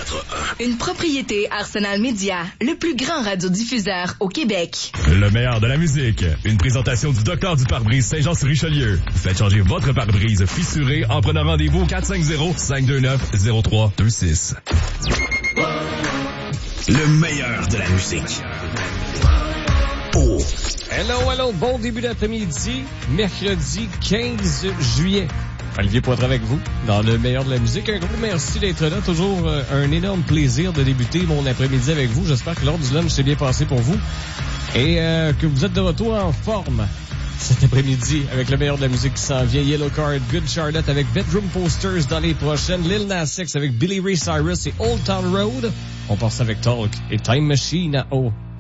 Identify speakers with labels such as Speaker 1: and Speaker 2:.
Speaker 1: 94.1.
Speaker 2: Une propriété Arsenal Média, le plus grand radiodiffuseur au Québec.
Speaker 3: Le meilleur de la musique. Une présentation du docteur du pare-brise Saint-Jean-sur-Richelieu. Faites changer votre pare-brise fissuré en prenant rendez-vous au 450-529-0326.
Speaker 1: Le meilleur de la musique. Oh.
Speaker 4: Hello, bon début d'après-midi, mercredi 15 juillet. Olivier Poitras avec vous, dans le meilleur de la musique. Un gros merci d'être là. Toujours un énorme plaisir de débuter mon après-midi avec vous. J'espère que l'heure du lunch s'est bien passé pour vous et que vous êtes de retour en forme cet après-midi avec le meilleur de la musique qui s'en vient. Yellow Card, Good Charlotte avec Bedroom Posters dans les prochaines. Lil Nas X avec Billy Ray Cyrus et Old Town Road. On passe avec Talk et Time Machine à